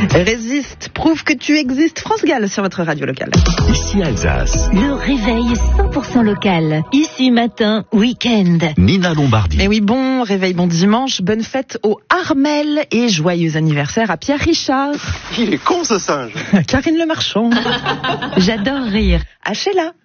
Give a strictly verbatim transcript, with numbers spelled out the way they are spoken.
Résiste, prouve que tu existes. France Gall sur votre radio locale. Ici Alsace. Le réveil cent pour cent local. Ici matin, week-end. Nina Lombardi. Mais oui, bon réveil, bon dimanche, bonne fête au Armel et joyeux anniversaire à Pierre Richard. Il est con ce singe. Karine Le Marchand. J'adore rire. À Sheila.